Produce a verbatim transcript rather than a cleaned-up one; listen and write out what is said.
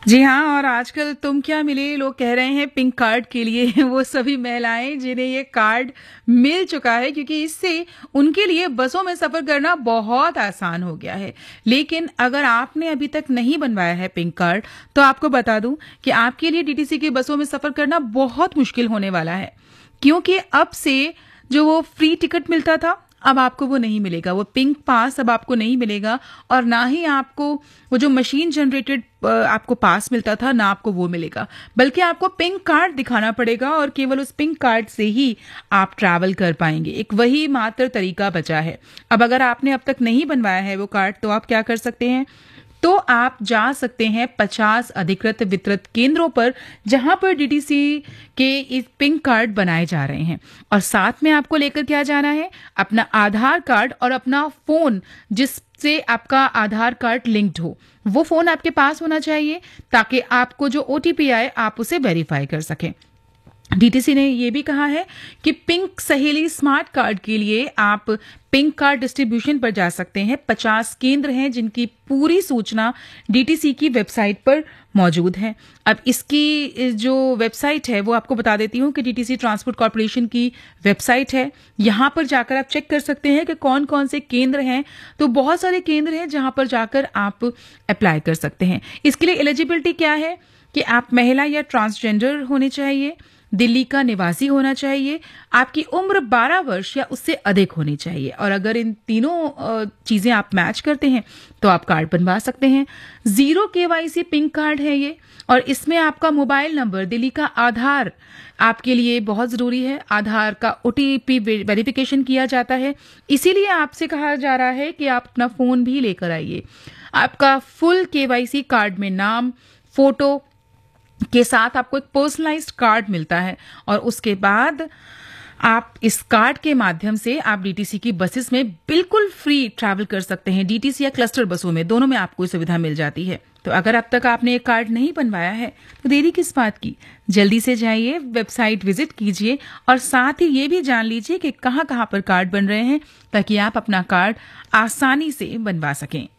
जी हाँ, और आजकल तुम क्या मिले लोग कह रहे हैं पिंक कार्ड के लिए वो सभी महिलाएं जिन्हें ये कार्ड मिल चुका है, क्योंकि इससे उनके लिए बसों में सफ़र करना बहुत आसान हो गया है। लेकिन अगर आपने अभी तक नहीं बनवाया है पिंक कार्ड, तो आपको बता दूं कि आपके लिए डीटीसी की बसों में सफ़र करना बहुत मुश्किल होने वाला है, क्योंकि अब से जो वो फ्री टिकट मिलता था, अब आपको वो नहीं मिलेगा। वो पिंक पास अब आपको नहीं मिलेगा, और ना ही आपको वो जो मशीन जनरेटेड आपको पास मिलता था, ना आपको वो मिलेगा, बल्कि आपको पिंक कार्ड दिखाना पड़ेगा और केवल उस पिंक कार्ड से ही आप ट्रैवल कर पाएंगे। एक वही मात्र तरीका बचा है। अब अगर आपने अब तक नहीं बनवाया है वो कार्ड, तो आप क्या कर सकते हैं, तो आप जा सकते हैं पचास अधिकृत वितरित केंद्रों पर जहां पर डीटीसी के इस पिंक कार्ड बनाए जा रहे हैं। और साथ में आपको लेकर क्या जाना है, अपना आधार कार्ड और अपना फोन जिससे आपका आधार कार्ड लिंक्ड हो। वो फोन आपके पास होना चाहिए ताकि आपको जो ओटीपी आए आप उसे वेरीफाई कर सकें। डीटीसी ने यह भी कहा है कि पिंक सहेली स्मार्ट कार्ड के लिए आप पिंक कार्ड डिस्ट्रीब्यूशन पर जा सकते हैं। पचास केंद्र हैं जिनकी पूरी सूचना डीटीसी की वेबसाइट पर मौजूद है। अब इसकी जो वेबसाइट है वो आपको बता देती हूँ कि डीटीसी ट्रांसपोर्ट कॉर्पोरेशन की वेबसाइट है। यहाँ पर जाकर आप चेक कर सकते हैं कि कौन कौन से केंद्र हैं। तो बहुत सारे केंद्र हैं जहाँ पर जाकर आप अप्लाई कर सकते हैं। इसके लिए एलिजिबिलिटी क्या है कि आप महिला या ट्रांसजेंडर होने चाहिए, दिल्ली का निवासी होना चाहिए, आपकी उम्र बारह वर्ष या उससे अधिक होनी चाहिए, और अगर इन तीनों चीजें आप मैच करते हैं तो आप कार्ड बनवा सकते हैं। जीरो केवाईसी पिंक कार्ड है ये, और इसमें आपका मोबाइल नंबर, दिल्ली का आधार आपके लिए बहुत जरूरी है। आधार का ओटीपी वेरिफिकेशन किया जाता है, इसीलिए आपसे कहा जा रहा है कि आप अपना फोन भी लेकर आइए। आपका फुल केवाईसी कार्ड में नाम, फोटो के साथ आपको एक पर्सनलाइज्ड कार्ड मिलता है, और उसके बाद आप इस कार्ड के माध्यम से आप डीटीसी की बसेस में बिल्कुल फ्री ट्रैवल कर सकते हैं। डीटीसी या क्लस्टर बसों में, दोनों में आपको सुविधा मिल जाती है। तो अगर अब तक आपने एक कार्ड नहीं बनवाया है तो देरी किस बात की, जल्दी से जाइए, वेबसाइट विजिट कीजिए, और साथ ही ये भी जान लीजिए कि कहाँ कहाँ पर कार्ड बन रहे हैं, ताकि आप अपना कार्ड आसानी से बनवा सकें।